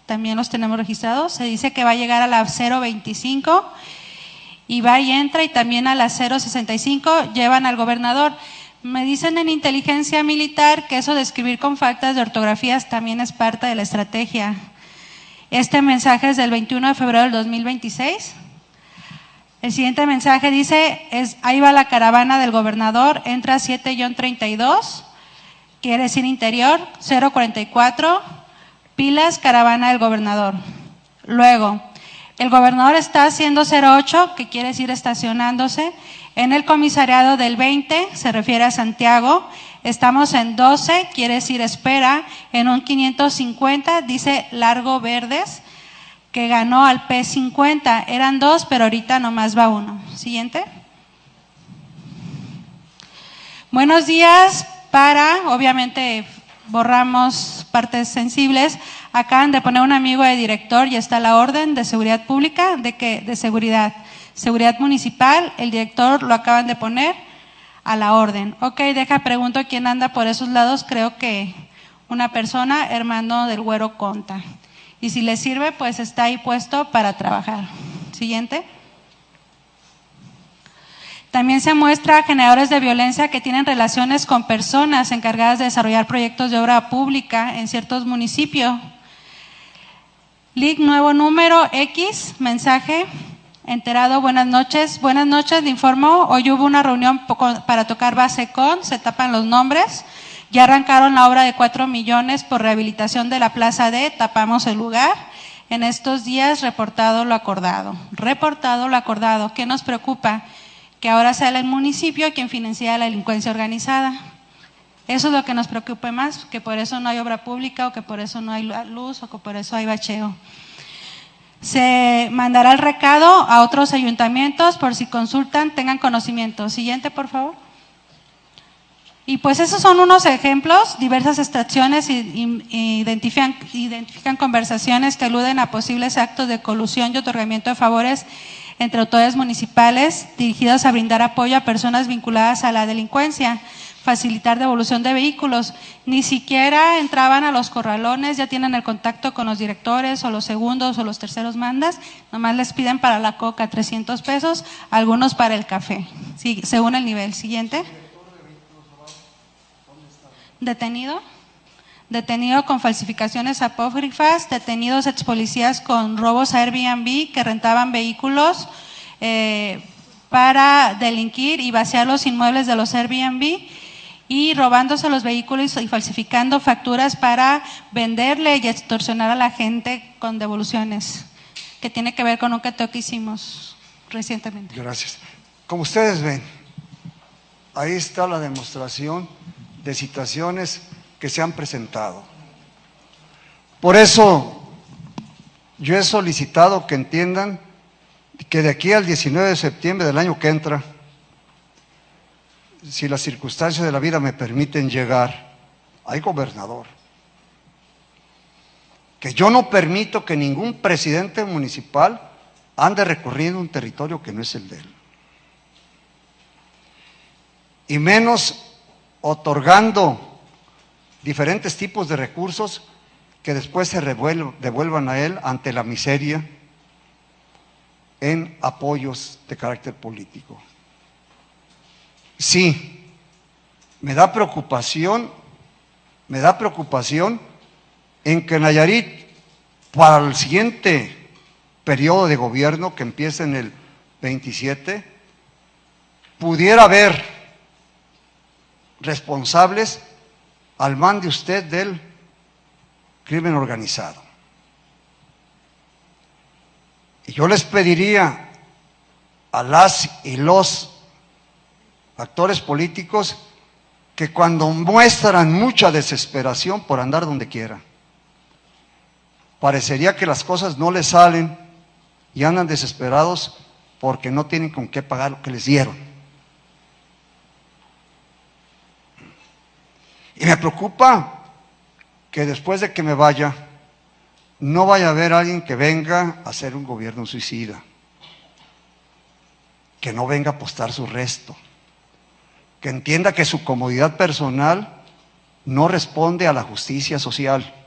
también los tenemos registrados. Se dice que va a llegar a la 025 y va y entra, y también a la 065 llevan al gobernador. Me dicen en inteligencia militar que eso de escribir con faltas de ortografías también es parte de la estrategia. Este mensaje es del 21 de febrero del 2026. El siguiente mensaje dice, ahí va la caravana del gobernador, entra 7-32, quiere decir interior, 044, pilas, caravana del gobernador. Luego, el gobernador está haciendo 08, que quiere decir estacionándose, en el comisariado del 20, se refiere a Santiago. Estamos en 12, quiere decir espera, en un 550, dice Largo Verdes, que ganó al P50, eran 2, pero ahorita nomás va 1. Siguiente. Buenos días obviamente borramos partes sensibles. Acaban de poner un amigo de director y está la orden de seguridad pública, de seguridad municipal, el director lo acaban de poner a la orden. Ok, pregunto quién anda por esos lados, creo que una persona, hermano del Güero Conta. Y si le sirve, pues está ahí puesto para trabajar. Siguiente. También se muestra generadores de violencia que tienen relaciones con personas encargadas de desarrollar proyectos de obra pública en ciertos municipios. Link nuevo número X, mensaje, enterado, buenas noches, le informo, hoy hubo una reunión para tocar base con, se tapan los nombres, ya arrancaron la obra de 4 millones por rehabilitación de la Plaza D, tapamos el lugar, en estos días reportado lo acordado, ¿qué nos preocupa? Que ahora sea el municipio quien financia la delincuencia organizada. Eso es lo que nos preocupa más, que por eso no hay obra pública, o que por eso no hay luz, o que por eso hay bacheo. Se mandará el recado a otros ayuntamientos, por si consultan, tengan conocimiento. Siguiente, por favor. Y pues esos son unos ejemplos, diversas extracciones identifican conversaciones que aluden a posibles actos de colusión y otorgamiento de favores entre autoridades municipales dirigidas a brindar apoyo a personas vinculadas a la delincuencia, facilitar devolución de vehículos. Ni siquiera entraban a los corralones, ya tienen el contacto con los directores o los segundos o los terceros mandas, nomás les piden para la coca 300 pesos, algunos para el café, sí, según el nivel. Siguiente. Detenido con falsificaciones apócrifas, detenidos ex policías con robos a Airbnb que rentaban vehículos para delinquir y vaciar los inmuebles de los Airbnb y robándose los vehículos y falsificando facturas para venderle y extorsionar a la gente con devoluciones, que tiene que ver con un cateo que hicimos recientemente. Gracias. Como ustedes ven, ahí está la demostración de situaciones que se han presentado. Por eso yo he solicitado que entiendan que de aquí al 19 de septiembre del año que entra, si las circunstancias de la vida me permiten llegar, hay gobernador. Que yo no permito que ningún presidente municipal ande recorriendo un territorio que no es el de él. Y menos otorgando diferentes tipos de recursos que después se devuelvan a él ante la miseria en apoyos de carácter político. Sí, me da preocupación en que Nayarit, para el siguiente periodo de gobierno que empieza en el 27, pudiera haber responsables al mande usted del crimen organizado. Y yo les pediría a las y los actores políticos que cuando muestran mucha desesperación por andar donde quiera, parecería que las cosas no les salen y andan desesperados porque no tienen con qué pagar lo que les dieron. Y me preocupa que después de que me vaya, no vaya a haber alguien que venga a hacer un gobierno suicida, que no venga a apostar su resto, que entienda que su comodidad personal no responde a la justicia social,